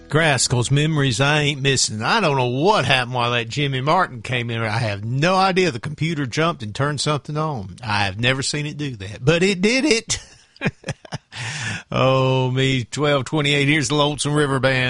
Grascal's Memories I Ain't Missing. I don't know what happened while that Jimmy Martin came in. I have no idea. The computer jumped and turned something on. I have never seen it do that, but it did it. Oh, me, 1228. Here's the Lonesome River Band.